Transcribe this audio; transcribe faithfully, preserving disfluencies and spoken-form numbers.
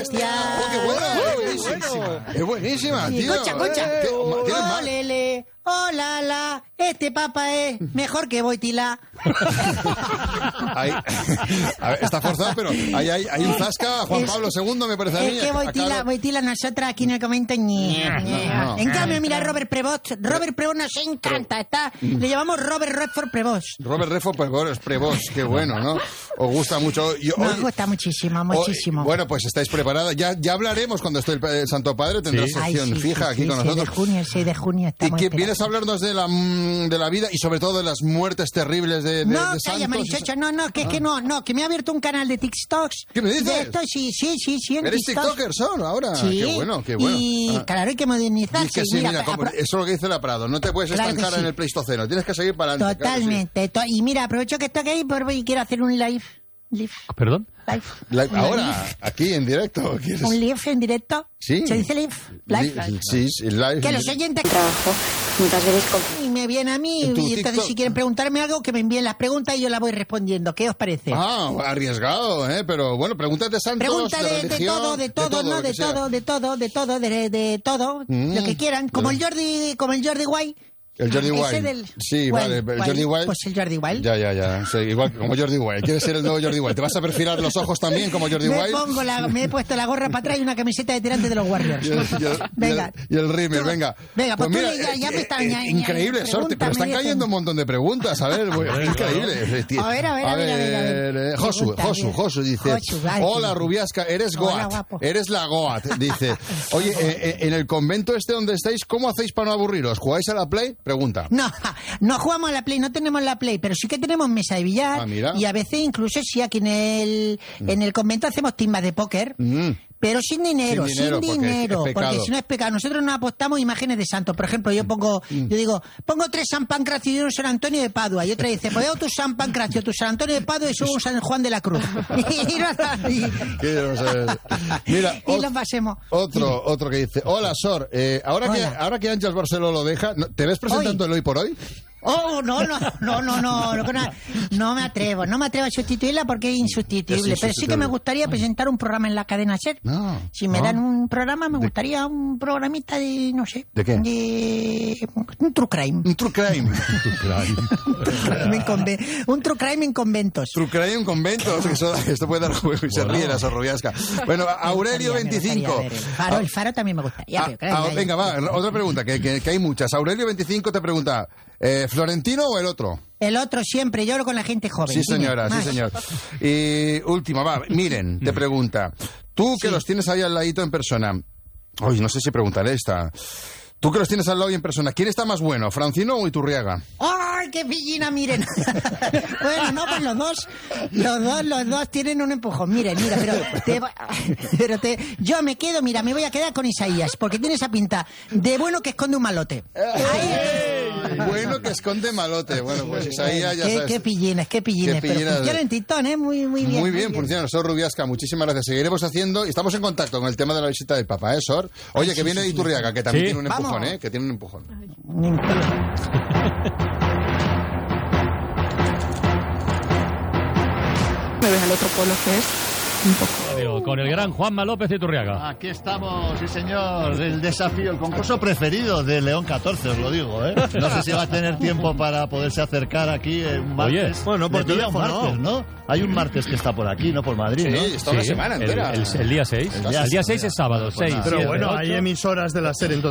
bestia. ¡Oh, qué buena! Es buenísima. Es buenísima, tío. Concha, concha. ¿Qué? ¿Tienes más? Olele, oh la la, este papa es mejor que Boitila. Ahí, a ver, está forzado, pero hay, hay, hay un zasca a Juan Es- Pablo segundo, me parece a mí. Es que Boitila, Acá- Boitila nosotras aquí en el comento ñe, ñe. no. En cambio, mira Robert Prevost. Robert Prevost nos encanta. Está, le llamamos Robert Redford Prevost. Robert Redford Prevost, Prevost, qué bueno, ¿no? Os gusta mucho. Y hoy- Nos gusta muchísimo, hoy- muchísimo. bueno, pues estáis preparadas. Ya, ya hablaremos cuando esté el, el Santo Padre, tendrá Sí. Ay, sección sí, fija sí, aquí sí, con seis nosotros. de junio, el seis de junio Y estamos que esperados. vienes a hablarnos de la, mm, de la vida y sobre todo de las muertes terribles de, de, No, de calla, santos. Marichocha, no, no, que es que no, no, que me ha abierto un canal de TikToks. ¿Qué me dices? De esto, sí, sí, sí, sí, en ¿Eres TikToks. TikToker, son ahora? Sí. Qué bueno, qué bueno. Y Ah. claro, hay que Y modernizarse. es que sí, mira, mira, como- apro- eso es lo que dice la Prado. No te puedes Claro que estancar sí. en el Pleistoceno. Tienes que seguir para adelante. claro que sí. Totalmente. to- y mira, aprovecho que estoy aquí por- y quiero hacer un live. Live. ¿Perdón? Live. La- Un ahora, live. aquí en directo. ¿quieres? Un live en directo. Sí. ¿Se dice live? Live. Li- Sí, sí, live. Que los oyentes... Trabajo muchas veces con... Y me viene a mí, En tu y entonces TikTok. si quieren preguntarme algo, que me envíen las preguntas y yo las voy respondiendo. ¿Qué os parece? Ah, arriesgado, ¿eh? Pero bueno, pregúntate de santos, Pregunta de, de religión, todo, de todo, no, lo que de sea. todo, de todo, de todo, de, de todo, Mm. lo que quieran. Como el Jordi, como el Jordi Wild. El Jordi Ese Wild. del- Sí, Wild, vale, el Jordi Wild. Pues el Jordi Wild. Ya, ya, ya. Sí, igual que como Jordi Wild. ¿Quieres ser el nuevo Jordi Wild? ¿Te vas a perfilar los ojos también como Jordi me Wild? pongo la, me he puesto la gorra para atrás y una camiseta de tirante de los Warriors. Y el, y el- Venga. y el, y el Rimmer, Tú- venga. venga, pues tú mira, le- ya- ya me eh, están- eh, ya- ya- increíble, ya, Sorte, pero están pregúntame, cayendo un montón de preguntas. A ver, bueno, increíble. tío. A ver, a ver, a ver, a ver, a ver. eh, Josu, Pregunta, Josu, bien. Josu dice, Josu, vale. hola Rubiasca, eres Hola, Goat, guapo. eres la Goat, dice. Oye, eh, eh, en el convento este donde estáis, ¿cómo hacéis para no aburriros? ¿Jugáis a la Play? Pregunta. No, no jugamos a la Play, no tenemos la Play, pero sí que tenemos mesa de billar. Ah, mira. Y a veces incluso sí, aquí en el, en el convento hacemos timbas de póker. Mm. Pero sin dinero, Sin sin dinero, dinero, porque es porque, pecado. si no es pecado. Nosotros no apostamos imágenes de santos. Por ejemplo, yo pongo, Mm. yo digo, pongo tres San Pancracio y uno San Antonio de Padua. Y otra dice, pues yo tu San Pancracio, tu San Antonio de Padua y subo un San Juan de la Cruz. y, no- y- ¿Qué no sé? Mira, y ot- lo pasemos. otro, otro que dice, hola Sor, eh, ahora, que, Hola. ahora que Ángel Barceló lo deja, ¿no- ¿te ves presentando el Hoy por Hoy? Oh, no, no, no, no, no, no, no, no me atrevo, no me atrevo a sustituirla porque es insustituible, Es pero sí que insustituible. me gustaría presentar un programa en la cadena SER. No. Si me no. dan un programa, me gustaría un programita de, no sé. ¿De qué? De un true crime. Un True Crime. Un true crime en conve- un true crime en conventos. True Crime en convento, o sea, que eso- esto puede dar juego y se ríe la Sorrubiasca. Bueno, Aurelio Me gustaría veinticinco. ver el faro, el faro también me gustaría. Ah, pero claro, ah, ya- venga, va, otra pregunta, que, que- que hay muchas. Aurelio veinticinco te pregunta, eh, ¿Florentino o el otro? El otro siempre, yo hablo con la gente joven. Sí, Dime, señora, sí, más. señor. Y última, va, Miren, te pregunta, tú que Sí. los tienes ahí al ladito en persona, uy, no sé si preguntaré esta, tú que los tienes al lado y en persona, ¿quién está más bueno, Francino o Iturriaga? ¡Ay, qué pillina, miren! Bueno, no, pues los dos, los dos, los dos tienen un empujón. Miren, mira, pero, te, pero te, yo me quedo, mira, me voy a quedar con Isaías, porque tiene esa pinta de bueno que esconde un malote. Bueno que esconde malote. Bueno, pues Isaías ya qué, sabes. qué pillines, qué pillines. Qué Pero pillines. funciona en Titón, ¿eh? Muy, muy bien. Muy bien, funciona. Sor Rubiasca, muchísimas gracias. Seguiremos haciendo y estamos en contacto con el tema de la visita del Papa, ¿eh, Sor? Oye, que viene Iturriaga, que también Sí. tiene un empujón, Vamos. ¿eh? Que tiene un empujón. Me ves al otro polo que es un poco... Radio, con el gran Juanma López Iturriaga. Aquí estamos, sí señor, el desafío, el concurso preferido de León catorce, os lo digo, ¿eh? No sé si va a tener tiempo para poderse acercar aquí eh, un martes. Oye, bueno, por Le pilla un teléfono. martes, ¿no? Hay un martes que está por aquí, ¿no? Por Madrid, ¿no? Sí, está una Sí, semana el, entera. el- el día seis. El día El día seis, seis es sábado, pues seis, nada. Pero siete, bueno, ocho. hay emisoras de la SER en todo